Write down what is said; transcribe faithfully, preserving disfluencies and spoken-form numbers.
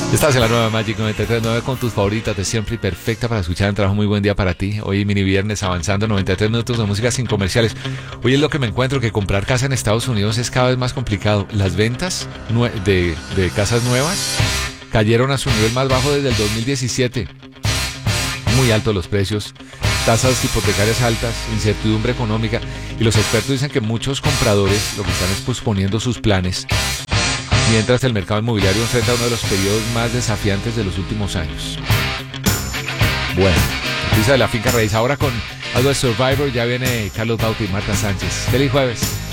Estás en la nueva Magic noventa y tres punto nueve con tus favoritas de siempre y perfecta para escuchar en trabajo. Muy buen día para ti. Hoy mini viernes avanzando noventa y tres minutos de música sin comerciales. Hoy es lo que me encuentro, que comprar casa en Estados Unidos es cada vez más complicado. Las ventas de, de casas nuevas cayeron a su nivel más bajo desde el dos mil diecisiete. Muy altos los precios, tasas hipotecarias altas, incertidumbre económica, y los expertos dicen que muchos compradores lo que están es posponiendo sus planes, mientras el mercado inmobiliario enfrenta uno de los periodos más desafiantes de los últimos años. Bueno, noticia de la finca raíz. Ahora con algo de Survivor ya viene Carlos Baute y Marta Sánchez. Feliz jueves.